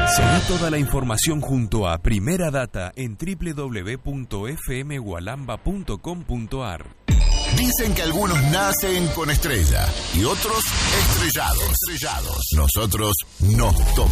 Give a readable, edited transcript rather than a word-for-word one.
Seguí toda la información junto a Primera Data en www.fmgualamba.com.ar. Dicen que algunos nacen con estrella y otros estrellados. Nosotros nos tocamos.